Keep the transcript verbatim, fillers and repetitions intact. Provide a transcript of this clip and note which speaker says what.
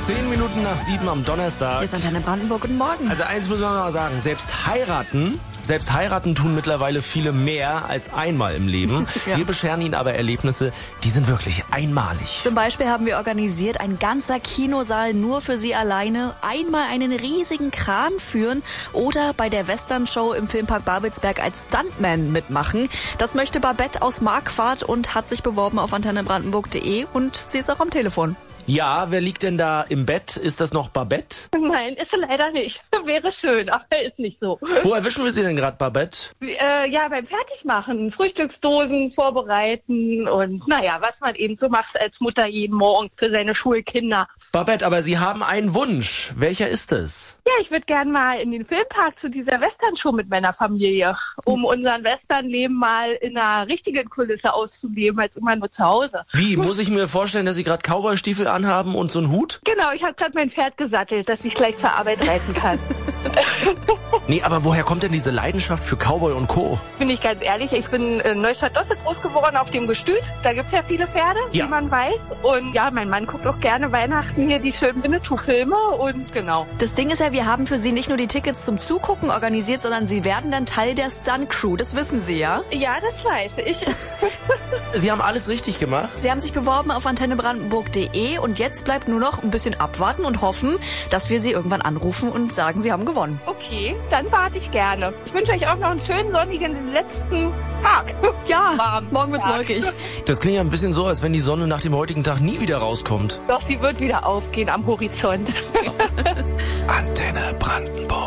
Speaker 1: Zehn Minuten nach sieben am Donnerstag.
Speaker 2: Hier ist Antenne Brandenburg. Guten Morgen.
Speaker 1: Also eins muss man noch sagen, selbst heiraten, selbst heiraten tun mittlerweile viele mehr als einmal im Leben.
Speaker 2: Ja.
Speaker 1: Wir bescheren Ihnen aber Erlebnisse, die sind wirklich einmalig.
Speaker 2: Zum Beispiel haben wir organisiert, ein ganzer Kinosaal nur für Sie alleine, einmal einen riesigen Kran führen oder bei der Western-Show im Filmpark Babelsberg als Stuntman mitmachen. Das möchte Babette aus Marquardt und hat sich beworben auf antenne brandenburg punkt de und sie ist auch am Telefon.
Speaker 1: Ja, wer liegt denn da im Bett? Ist das noch Babette?
Speaker 3: Nein, ist leider nicht. Wäre schön, aber ist nicht so.
Speaker 1: Wo erwischen wir Sie denn gerade, Babette?
Speaker 3: Äh, ja, beim Fertigmachen, Frühstücksdosen vorbereiten und naja, was man eben so macht als Mutter jeden Morgen für seine Schulkinder.
Speaker 1: Babette, aber Sie haben einen Wunsch. Welcher ist es?
Speaker 3: Ja, ich würde gern mal in den Filmpark zu dieser Western-Show mit meiner Familie, um unseren Western-Leben mal in einer richtigen Kulisse auszuleben, als immer nur zu Hause.
Speaker 1: Wie, muss ich mir vorstellen, dass Sie gerade Cowboy-Stiefel anhaben und so einen Hut?
Speaker 3: Genau, ich habe gerade mein Pferd gesattelt, dass ich gleich zur Arbeit reiten kann.
Speaker 1: Nee, aber woher kommt denn diese Leidenschaft für Cowboy und Co.?
Speaker 3: Bin ich ganz ehrlich, ich bin in Neustadt-Dosse groß geworden auf dem Gestüt. Da gibt's ja viele Pferde,
Speaker 1: Ja.
Speaker 3: wie man weiß. Und ja, mein Mann guckt auch gerne Weihnachten hier die schönen Winnetou-Filme und genau.
Speaker 2: Das Ding ist ja, wir haben für Sie nicht nur die Tickets zum Zugucken organisiert, sondern Sie werden dann Teil der Stunt-Crew. Das wissen Sie, ja?
Speaker 3: Ja, das weiß ich.
Speaker 1: Sie haben alles richtig gemacht.
Speaker 2: Sie haben sich beworben auf antenne brandenburg punkt de und jetzt bleibt nur noch ein bisschen abwarten und hoffen, dass wir Sie irgendwann anrufen und sagen, Sie haben gewonnen.
Speaker 3: Okay, dann warte ich gerne. Ich wünsche euch auch noch einen schönen sonnigen letzten Tag.
Speaker 2: Ja,
Speaker 3: Warm.
Speaker 2: morgen wird's
Speaker 3: Tag.
Speaker 2: wolkig.
Speaker 1: Das klingt ja ein bisschen so, als wenn die Sonne nach dem heutigen Tag nie wieder rauskommt.
Speaker 3: Doch sie wird wieder aufgehen am Horizont.
Speaker 1: Antenne Brandenburg.